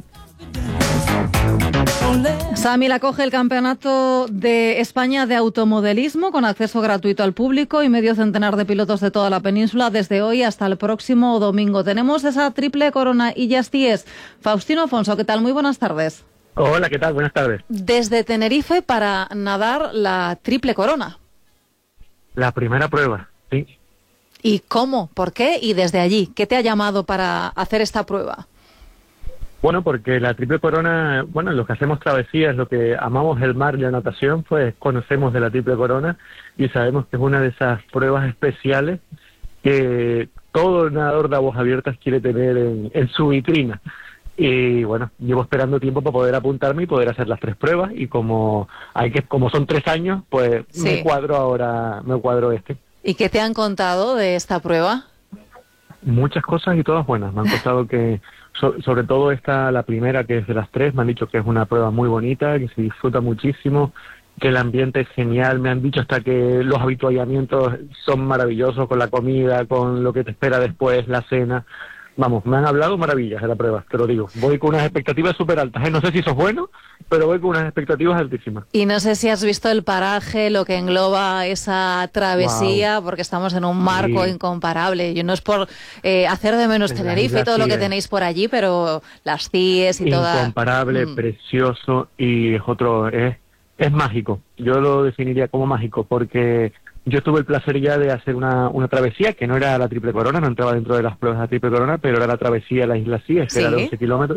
Speaker 10: Samil acoge el Campeonato de España de Automodelismo con acceso gratuito al público y medio centenar de pilotos de toda la península desde hoy hasta el próximo domingo. Tenemos esa triple corona y ya es. Faustino Afonso, ¿qué tal? Muy buenas tardes.
Speaker 2: Hola, ¿qué tal? Buenas tardes.
Speaker 10: Desde Tenerife para nadar la triple corona.
Speaker 2: La primera prueba, sí.
Speaker 10: ¿Y cómo? ¿Por qué? Y desde allí, ¿qué te ha llamado para hacer esta prueba?
Speaker 2: Bueno, porque la triple corona, los que hacemos travesías, lo que amamos el mar y la natación, pues conocemos de la triple corona y sabemos que es una de esas pruebas especiales que todo nadador de aguas abiertas quiere tener en su vitrina. Y bueno, llevo esperando tiempo para poder apuntarme y poder hacer las 3 pruebas, y como son 3 años, pues sí. me cuadro este.
Speaker 10: ¿Y qué te han contado de esta prueba?
Speaker 2: Muchas cosas y todas buenas. Me han contado que, sobre todo la primera, que es de las 3, me han dicho que es una prueba muy bonita, que se disfruta muchísimo, que el ambiente es genial. Me han dicho hasta que los habituallamientos son maravillosos, con la comida, con lo que te espera después, la cena. Vamos, me han hablado maravillas de la prueba, te lo digo. Voy con unas expectativas súper altas, No sé si eso es bueno, pero voy con unas expectativas altísimas.
Speaker 10: Y no sé si has visto el paraje, lo que engloba esa travesía, wow. Porque estamos en un marco incomparable. Y no es por hacer de menos Tenerife y todo lo que tenéis por allí, pero las CIEs y toda...
Speaker 2: Incomparable, precioso, y es mágico. Yo lo definiría como mágico, porque yo tuve el placer ya de hacer una travesía que no era la Triple Corona, no entraba dentro de las pruebas de la Triple Corona, pero era la travesía a la Isla Cíes, que era de 11 kilómetros,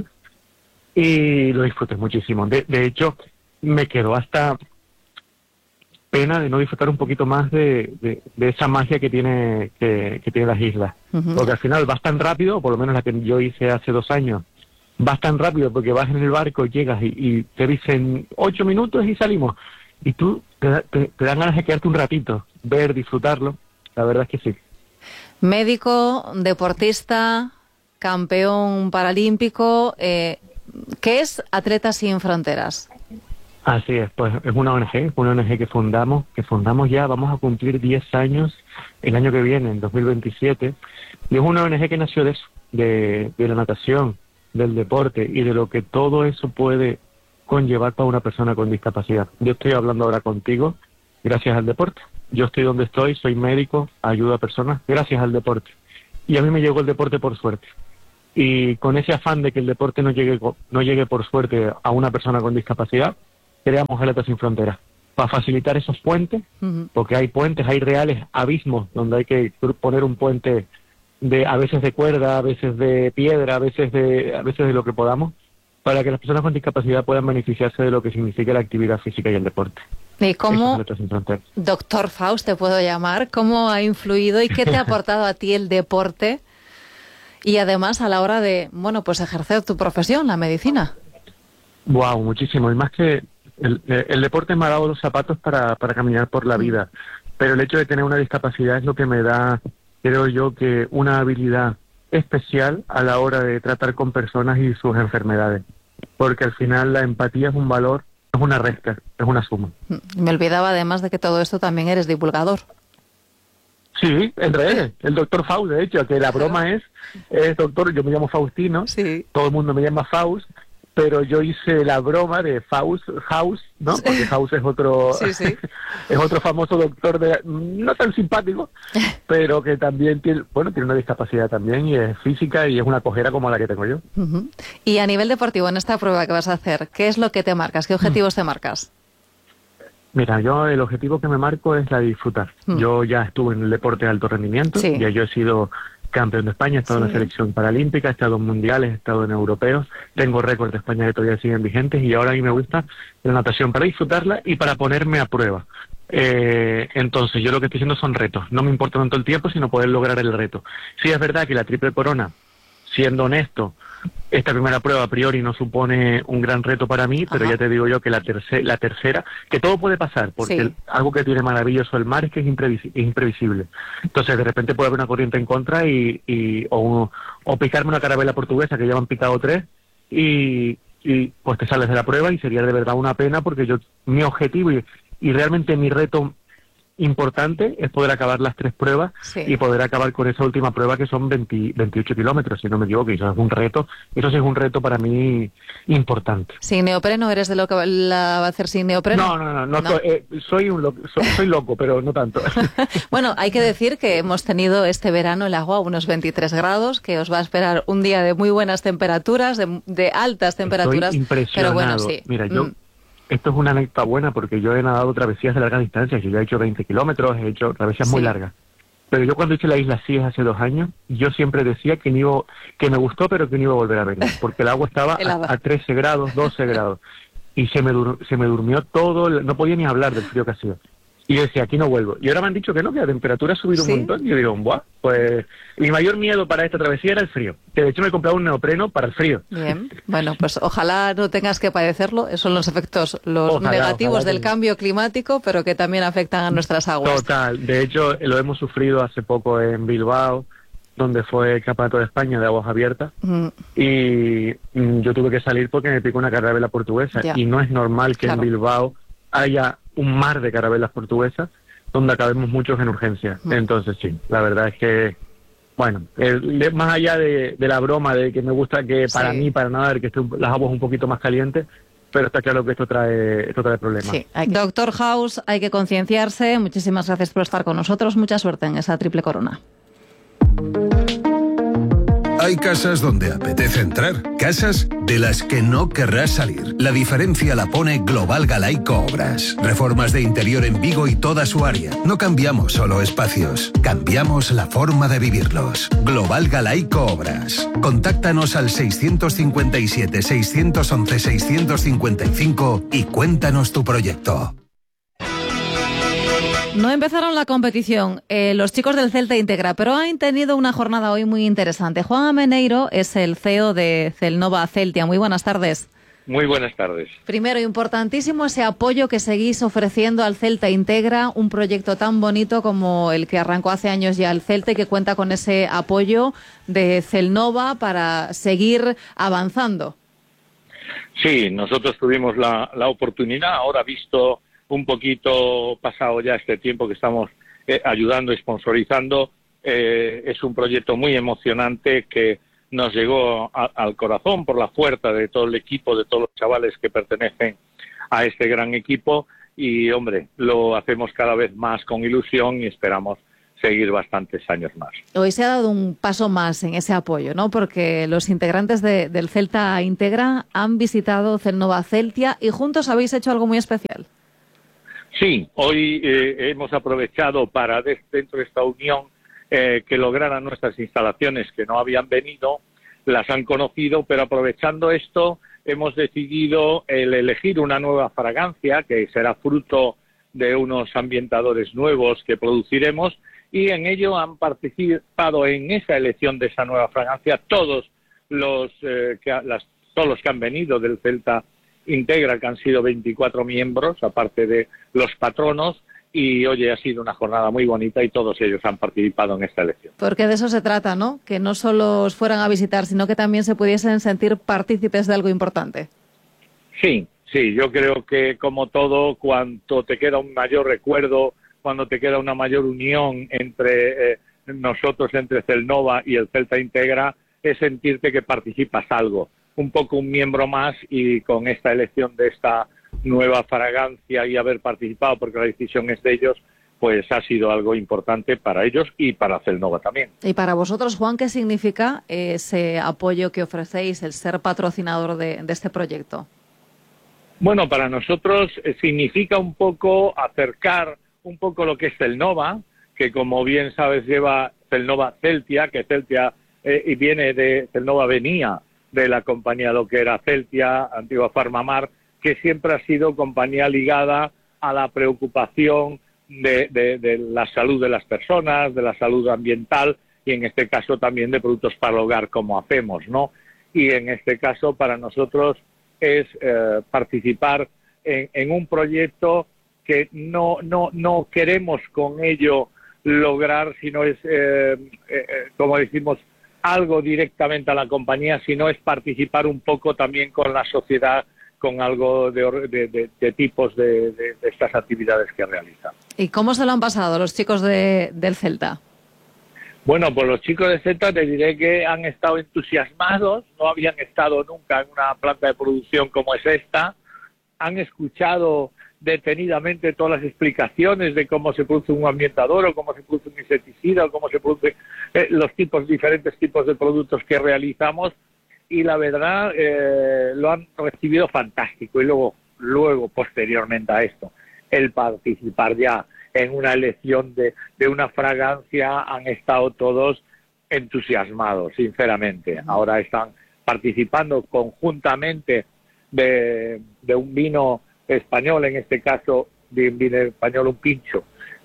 Speaker 2: y lo disfruté muchísimo. De hecho, me quedó hasta pena de no disfrutar un poquito más de esa magia que tiene las islas. Porque al final vas tan rápido, por lo menos la que yo hice hace 2 años, vas tan rápido porque vas en el barco, llegas y te dicen 8 minutos y salimos. Y tú te dan ganas de quedarte un ratito, ver, disfrutarlo. La verdad es que sí.
Speaker 10: Médico, deportista, campeón paralímpico, ¿qué es Atletas Sin Fronteras?
Speaker 2: Así es, pues es una ONG que fundamos ya, vamos a cumplir 10 años el año que viene, en 2027, y es una ONG que nació de eso, de la natación, del deporte y de lo que todo eso puede conllevar para una persona con discapacidad. Yo estoy hablando ahora contigo gracias al deporte. Yo estoy donde estoy, soy médico, ayudo a personas gracias al deporte. Y a mí me llegó el deporte por suerte. Y con ese afán de que el deporte no llegue por suerte a una persona con discapacidad, creamos Atletas Sin Fronteras para facilitar esos puentes, porque hay puentes, hay reales abismos donde hay que poner un puente a veces de cuerda, a veces de piedra, a veces de lo que podamos, para que las personas con discapacidad puedan beneficiarse de lo que significa la actividad física y el deporte.
Speaker 10: ¿Y cómo, Doctor Faust, te puedo llamar, cómo ha influido y qué te ha aportado a ti el deporte y además a la hora de, pues ejercer tu profesión, la medicina?
Speaker 2: Wow, muchísimo. Y más que el deporte me ha dado los zapatos para caminar por la vida, pero el hecho de tener una discapacidad es lo que me da, creo yo, que una habilidad especial a la hora de tratar con personas y sus enfermedades, porque al final la empatía es un valor, no es una resta, es una suma.
Speaker 10: Me olvidaba además de que todo esto también eres divulgador.
Speaker 2: Sí, en redes, el doctor Faust, de hecho, que la broma es doctor, yo me llamo Faustino, todo el mundo me llama Faust, pero yo hice la broma de Faust House, ¿no? Porque House es otro es otro famoso doctor no tan simpático, pero que también tiene una discapacidad también y es física y es una cojera como la que tengo yo.
Speaker 10: Y a nivel deportivo, en esta prueba que vas a hacer, ¿qué es lo que te marcas? ¿Qué objetivos te marcas?
Speaker 2: Mira, yo el objetivo que me marco es la de disfrutar. Yo ya estuve en el deporte de alto rendimiento, ya yo he sido campeón de España, he estado en la selección paralímpica, he estado en mundiales, he estado en europeos, tengo récords de España que todavía siguen vigentes y ahora a mí me gusta la natación para disfrutarla y para ponerme a prueba. Entonces yo lo que estoy haciendo son retos, no me importa tanto el tiempo sino poder lograr el reto. Sí es verdad que la Triple Corona, siendo honesto, esta primera prueba a priori no supone un gran reto para mí, pero ya te digo yo que la tercera, que todo puede pasar, porque algo que tiene maravilloso el mar es que es imprevisible. Entonces de repente puede haber una corriente en contra o picarme una carabela portuguesa, que ya me han picado 3, y pues te sales de la prueba y sería de verdad una pena, porque mi objetivo y realmente mi reto importante es poder acabar las 3 pruebas y poder acabar con esa última prueba que son 28 kilómetros, si no me equivoco, y eso es un reto, eso sí es un reto para mí importante.
Speaker 10: ¿Sin neopreno eres de lo que la va a hacer sin neopreno?
Speaker 2: No. Soy loco, pero no tanto.
Speaker 10: Bueno, hay que decir que hemos tenido este verano el agua a unos 23 grados, que os va a esperar un día de muy buenas temperaturas, de altas temperaturas.
Speaker 2: Estoy impresionado.
Speaker 10: Pero bueno, sí.
Speaker 2: Mira, esto es una anécdota buena porque yo he nadado travesías de larga distancia. Yo ya he hecho 20 kilómetros, he hecho travesías muy largas. Pero yo cuando hice la Isla Cíes hace 2 años, yo siempre decía que me gustó, pero que no iba a volver a venir. Porque el agua estaba a 13 grados, 12 grados. Y se me durmió todo, no podía ni hablar del frío que hacía. Y yo decía, aquí no vuelvo. Y ahora me han dicho que no, que la temperatura ha subido un montón. Y yo digo, ¡buah! Pues mi mayor miedo para esta travesía era el frío. Que de hecho me he comprado un neopreno para el frío.
Speaker 10: Bien, bueno, pues ojalá no tengas que padecerlo. Esos son los efectos, negativos del cambio climático, pero que también afectan a nuestras aguas.
Speaker 2: Total. De hecho, lo hemos sufrido hace poco en Bilbao, donde fue el Campeonato de España de aguas abiertas. Y yo tuve que salir porque me picó una carabela portuguesa. Y no es normal que en Bilbao haya un mar de carabelas portuguesas donde acabemos muchos en urgencia. Entonces sí, la verdad es que, bueno, más allá de la broma de que me gusta que para mí, para nadar, que las aguas un poquito más calientes, pero está claro que esto trae problemas.
Speaker 10: Sí. Doctor House, hay que concienciarse. Muchísimas gracias por estar con nosotros. Mucha suerte en esa Triple Corona.
Speaker 17: Hay casas donde apetece entrar, casas de las que no querrás salir. La diferencia la pone Global Galaico Obras. Reformas de interior en Vigo y toda su área. No cambiamos solo espacios, cambiamos la forma de vivirlos. Global Galaico Obras. Contáctanos al 657-611-655 y cuéntanos tu proyecto.
Speaker 10: No empezaron la competición los chicos del Celta Integra, pero han tenido una jornada hoy muy interesante. Juan Ameneiro es el CEO de Celnova Celtia. Muy buenas tardes.
Speaker 4: Muy buenas tardes.
Speaker 10: Primero, importantísimo ese apoyo que seguís ofreciendo al Celta Integra, un proyecto tan bonito como el que arrancó hace años ya el Celta y que cuenta con ese apoyo de Celnova para seguir avanzando.
Speaker 4: Sí, nosotros tuvimos la oportunidad, ahora visto un poquito pasado ya este tiempo que estamos ayudando y sponsorizando, es un proyecto muy emocionante que nos llegó al corazón por la fuerza de todo el equipo, de todos los chavales que pertenecen a este gran equipo y, hombre, lo hacemos cada vez más con ilusión y esperamos seguir bastantes años más.
Speaker 10: Hoy se ha dado un paso más en ese apoyo, ¿no? Porque los integrantes del Celta Integra han visitado Celnova Celtia y juntos habéis hecho algo muy especial.
Speaker 4: Sí, hoy hemos aprovechado para, dentro de esta unión, que lograran nuestras instalaciones que no habían venido, las han conocido, pero aprovechando esto hemos decidido elegir una nueva fragancia que será fruto de unos ambientadores nuevos que produciremos y en ello han participado en esa elección de esa nueva fragancia todos los que han venido del Celta Integra, que han sido 24 miembros, aparte de los patronos, y oye, ha sido una jornada muy bonita y todos ellos han participado en esta elección.
Speaker 10: Porque de eso se trata, ¿no? Que no solo os fueran a visitar, sino que también se pudiesen sentir partícipes de algo importante.
Speaker 4: Sí, yo creo que como todo, cuando te queda un mayor recuerdo, cuando te queda una mayor unión entre nosotros, entre Celnova y el Celta Integra, es sentirte que participas algo. Un poco un miembro más y con esta elección de esta nueva fragancia y haber participado porque la decisión es de ellos, pues ha sido algo importante para ellos y para Celnova también.
Speaker 10: Y para vosotros, Juan, ¿qué significa ese apoyo que ofrecéis, el ser patrocinador de este proyecto?
Speaker 4: Bueno, para nosotros significa un poco acercar un poco lo que es Celnova, que como bien sabes lleva Celnova Celtia, que Celtia y viene de Celnova venía de la compañía lo que era Celtia, antigua Farmamar, que siempre ha sido compañía ligada a la preocupación de la salud de las personas, de la salud ambiental y en este caso también de productos para el hogar como hacemos, ¿no? Y en este caso para nosotros es participar en un proyecto que no queremos con ello lograr, sino es, como decimos, algo directamente a la compañía, sino es participar un poco también con la sociedad, con algo de tipos de estas actividades que realizan.
Speaker 10: ¿Y cómo se lo han pasado los chicos del Celta?
Speaker 4: Bueno, pues los chicos de Celta te diré que han estado entusiasmados, no habían estado nunca en una planta de producción como es esta, han escuchado detenidamente todas las explicaciones de cómo se produce un ambientador o cómo se produce un insecticida o cómo se produce los diferentes tipos de productos que realizamos y la verdad lo han recibido fantástico y luego posteriormente a esto el participar ya en una elección de una fragancia han estado todos entusiasmados, sinceramente. Ahora están participando conjuntamente de un vino español, en este caso de un vino español, un pincho,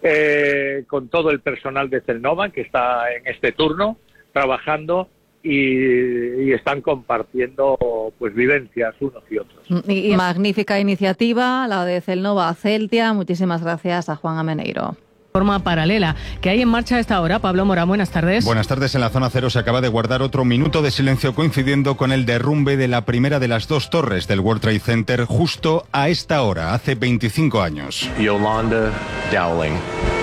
Speaker 4: con todo el personal de Celnova que está en este turno trabajando y están compartiendo pues vivencias unos y otros.
Speaker 10: Y magnífica iniciativa la de Celnova Celtia. Muchísimas gracias a Juan Ameneiro.
Speaker 5: Forma paralela que hay en marcha a esta hora. Pablo Morán, buenas tardes.
Speaker 6: Buenas tardes. En la zona cero se acaba de guardar otro minuto de silencio coincidiendo con el derrumbe de la primera de las dos torres del World Trade Center justo a esta hora, hace 25 años.
Speaker 7: Yolanda Dowling.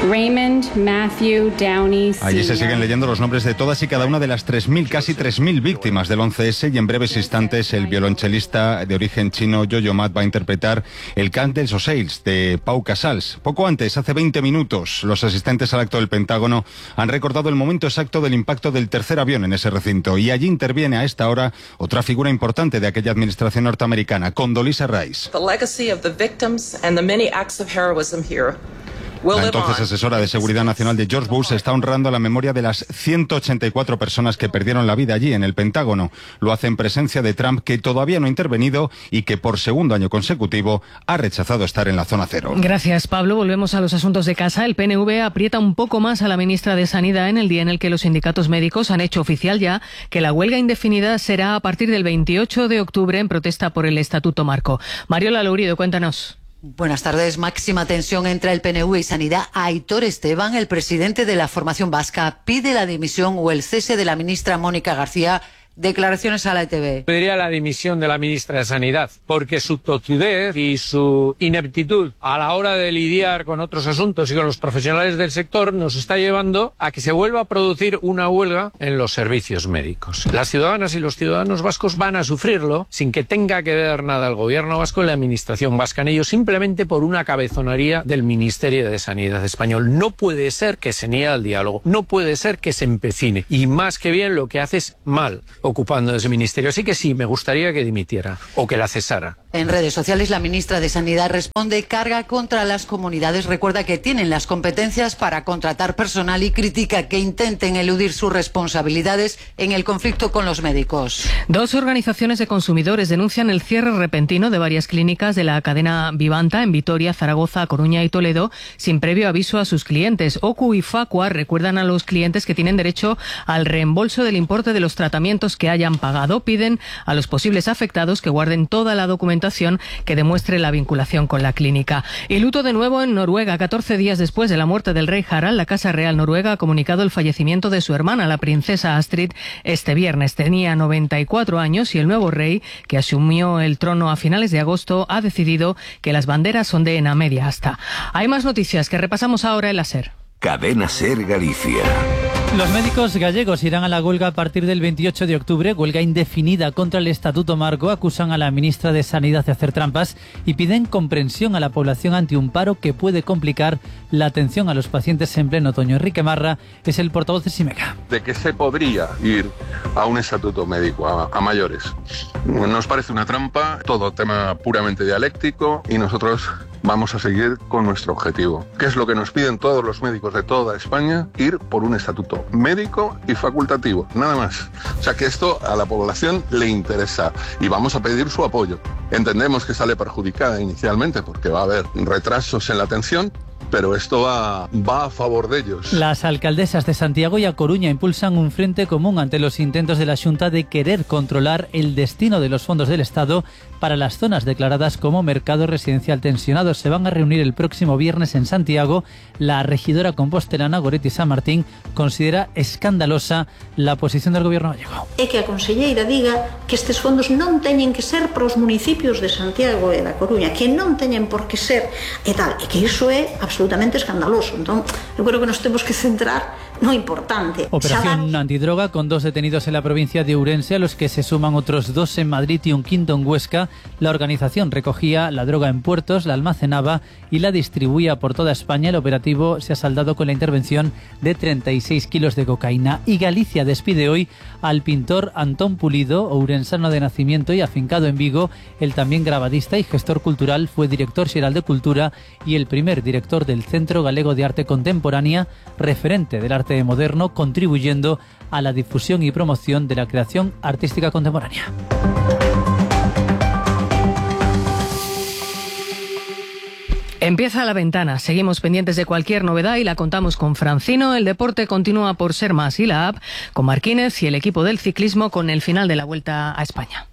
Speaker 7: Raymond Matthew Downey Sr.
Speaker 6: Allí se siguen leyendo los nombres de todas y cada una de las 3.000, casi 3.000 víctimas del 11S, y en breves instantes el violonchelista de origen chino Yo-Yo Ma va a interpretar el Cant dels Ocells de Pau Casals. Poco antes, hace 20 minutos, los asistentes al acto del Pentágono han recordado el momento exacto del impacto del tercer avión en ese recinto, y allí interviene a esta hora otra figura importante de aquella administración norteamericana, Condoleezza Rice.
Speaker 8: The legacy of the victims and the many acts of heroism here.
Speaker 6: La entonces asesora de Seguridad Nacional de George Bush está honrando la memoria de las 184 personas que perdieron la vida allí en el Pentágono. Lo hace en presencia de Trump, que todavía no ha intervenido y que por segundo año consecutivo ha rechazado estar en la zona cero.
Speaker 5: Gracias, Pablo. Volvemos a los asuntos de casa. El PNV aprieta un poco más a la ministra de Sanidad en el día en el que los sindicatos médicos han hecho oficial ya que la huelga indefinida será a partir del 28 de octubre en protesta por el Estatuto Marco. Mariola Lourido, cuéntanos.
Speaker 9: Buenas tardes. Máxima tensión entre el PNV y Sanidad. Aitor Esteban, el presidente de la formación vasca, pide la dimisión o el cese de la ministra Mónica García. Declaraciones a la ETV.
Speaker 12: Pediría la dimisión de la ministra de Sanidad, porque su totudez y su ineptitud a la hora de lidiar con otros asuntos y con los profesionales del sector nos está llevando a que se vuelva a producir una huelga en los servicios médicos. Las ciudadanas y los ciudadanos vascos van a sufrirlo sin que tenga que ver nada el gobierno vasco y la administración vasca en ello, simplemente por una cabezonería del Ministerio de Sanidad español. No puede ser que se niegue al diálogo, no puede ser que se empecine, y más que bien lo que hace es mal ocupando ese ministerio. Así que sí, me gustaría que dimitiera o que la cesara.
Speaker 9: En redes sociales, la ministra de Sanidad responde carga contra las comunidades. Recuerda que tienen las competencias para contratar personal y critica que intenten eludir sus responsabilidades en el conflicto con los médicos.
Speaker 5: Dos organizaciones de consumidores denuncian el cierre repentino de varias clínicas de la cadena Vivanta en Vitoria, Zaragoza, Coruña y Toledo sin previo aviso a sus clientes. OCU y Facua recuerdan a los clientes que tienen derecho al reembolso del importe de los tratamientos que hayan pagado. Piden a los posibles afectados que guarden toda la documentación que demuestre la vinculación con la clínica. Y luto de nuevo en Noruega. 14 días después de la muerte del rey Harald, la Casa Real noruega ha comunicado el fallecimiento de su hermana, la princesa Astrid, este viernes. Tenía 94 años y el nuevo rey, que asumió el trono a finales de agosto, ha decidido que las banderas ondeen a media asta. Hay más noticias que repasamos ahora en la SER.
Speaker 13: Cadena SER Galicia.
Speaker 26: Los médicos gallegos irán a la huelga a partir del 28 de octubre, huelga indefinida contra el Estatuto Marco. Acusan a la ministra de Sanidad de hacer trampas y piden comprensión a la población ante un paro que puede complicar la atención a los pacientes en pleno otoño. Enrique Marra es el portavoz de Simeca.
Speaker 27: De que se podría ir a un estatuto médico a mayores. Nos parece una trampa, todo tema puramente dialéctico, y nosotros vamos a seguir con nuestro objetivo, que es lo que nos piden todos los médicos de toda España: ir por un estatuto médico y facultativo, nada más. O sea que esto a la población le interesa y vamos a pedir su apoyo. Entendemos que sale perjudicada inicialmente porque va a haber retrasos en la atención, pero esto va a favor de ellos.
Speaker 26: Las alcaldesas de Santiago y A Coruña impulsan un frente común ante los intentos de la Xunta de querer controlar el destino de los fondos del Estado para las zonas declaradas como mercado residencial tensionado. Se van a reunir el próximo viernes en Santiago. La regidora compostelana Goretti San Martín considera escandalosa la posición del gobierno gallego.
Speaker 28: É que a conselleira diga que estes fondos non teñen que ser para os municipios de Santiago e da Coruña, que non teñen por que ser e tal, e que iso é absolutamente escandaloso. Entón, eu creo que nos temos que centrar no importante.
Speaker 26: Operación antidroga con 2 detenidos en la provincia de Ourense, a los que se suman otros 2 en Madrid y un quinto en Huesca. La organización recogía la droga en puertos, la almacenaba y la distribuía por toda España. El operativo se ha saldado con la intervención de 36 kilos de cocaína. Y Galicia despide hoy al pintor Antón Pulido, ourensano de nacimiento y afincado en Vigo. El también grabadista y gestor cultural, fue director xeral de Cultura y el primer director del Centro Galego de Arte Contemporánea, referente del arte moderno, contribuyendo a la difusión y promoción de la creación artística contemporánea.
Speaker 5: Empieza La Ventana. Seguimos pendientes de cualquier novedad y la contamos con Francino. El deporte continúa por ser más y la app con Marquínez y el equipo del ciclismo con el final de la Vuelta a España.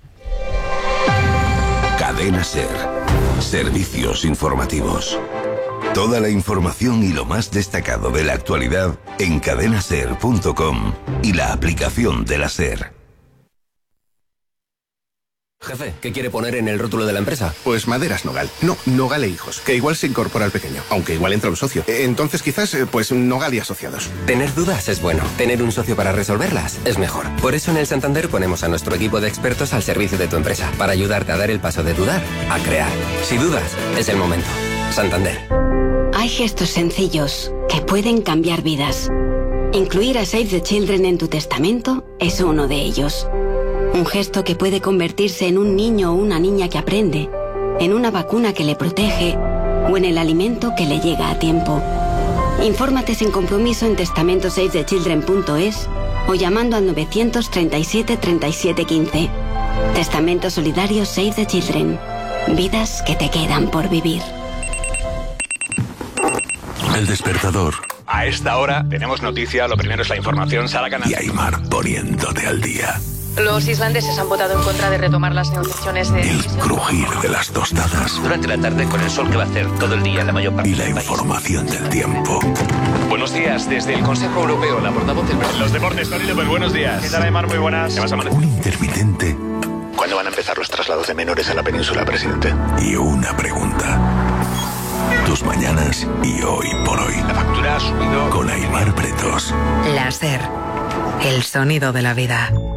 Speaker 13: Cadena SER. Servicios informativos. Toda la información y lo más destacado de la actualidad en cadenaser.com y la aplicación de la SER.
Speaker 11: Jefe, ¿qué quiere poner en el rótulo de la empresa?
Speaker 14: Pues Maderas Nogal. No, Nogal e Hijos, que igual se incorpora al pequeño, aunque igual entra un socio. Entonces quizás, pues Nogal y Asociados.
Speaker 11: Tener dudas es bueno. Tener un socio para resolverlas es mejor. Por eso en el Santander ponemos a nuestro equipo de expertos al servicio de tu empresa, para ayudarte a dar el paso de dudar a crear. Si dudas, es el momento. Santander.
Speaker 15: Hay gestos sencillos que pueden cambiar vidas. Incluir a Save the Children en tu testamento es uno de ellos. Un gesto que puede convertirse en un niño o una niña que aprende, en una vacuna que le protege o en el alimento que le llega a tiempo. Infórmate sin compromiso en testamentosavethechildren.es o llamando al 937 37 15. Testamento solidario Save the Children. Vidas que te quedan por vivir.
Speaker 13: El despertador.
Speaker 16: A esta hora tenemos noticia, lo primero es la información, Sara Canal.
Speaker 13: Y Aymar poniéndote al día.
Speaker 18: Los islandeses han votado en contra de retomar las negociaciones de...
Speaker 13: El crujir de las tostadas.
Speaker 16: Durante la tarde con el sol que va a hacer todo el día en la mayor parte
Speaker 13: y la información del tiempo.
Speaker 16: Buenos días, desde el Consejo Europeo, la portavoz del...
Speaker 19: Los deportes, Tony López, buenos días. ¿Qué tal, Aymar? Muy buenas. ¿Qué vas a
Speaker 13: Un intermitente.
Speaker 19: ¿Cuándo van a empezar los traslados de menores a la península, presidente?
Speaker 13: Y una pregunta. Tus mañanas y hoy por hoy.
Speaker 16: La factura ha subido...
Speaker 13: Con Aymar Pretos.
Speaker 20: Láser. El sonido de la vida.